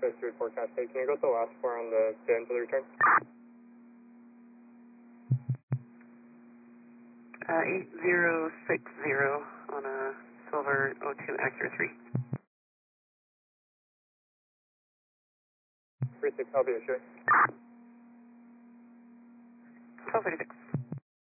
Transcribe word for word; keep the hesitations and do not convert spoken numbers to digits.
shows through forecast. Hey, can you go to the last four on the bins of the return? Uh, eight zero six zero on a Silver O two Acura three. three six, I'll be assured. twelve thirty-six.